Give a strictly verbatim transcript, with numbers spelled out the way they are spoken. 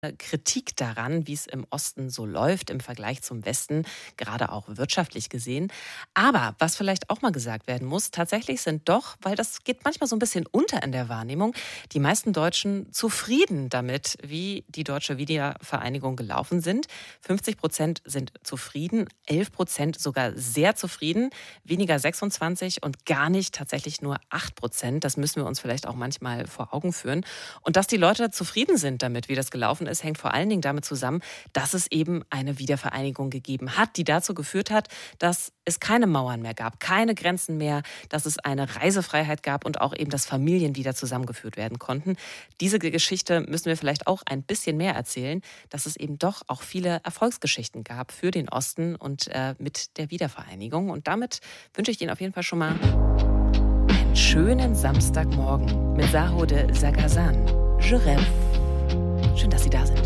Kritik daran, wie es im Osten so läuft im Vergleich zum Westen, gerade auch wirtschaftlich gesehen. Aber was vielleicht auch mal gesagt werden muss, tatsächlich sind doch, weil das geht manchmal so ein bisschen unter in der Wahrnehmung, die meisten Deutschen zufrieden damit, wie die deutsche Wiedervereinigung gelaufen sind. fünfzig Prozent sind zufrieden, elf Prozent sogar sehr zufrieden, weniger sechsundzwanzig und gar nicht tatsächlich nur acht Prozent. Das müssen wir uns vielleicht auch manchmal vor Augen führen. Und dass die Leute zufrieden sind damit, wie das gelaufen ist, hängt vor allen Dingen damit zusammen, dass es eben eine Wiedervereinigung gegeben hat, die dazu geführt hat, dass es keine Mauern mehr gab, keine Grenzen mehr, dass es eine Reisefreiheit gab und auch eben, dass Familien wieder zusammengeführt werden konnten. Diese Geschichte müssen wir vielleicht auch ein bisschen mehr erzählen, dass es eben doch auch viele Erfolgsgeschichten gab für den Osten und äh, mit der Wiedervereinigung. Und damit wünsche ich Ihnen auf jeden Fall schon mal einen schönen Samstagmorgen mit Sahode Sagazan. Je rêve. Schön, dass Sie da sind.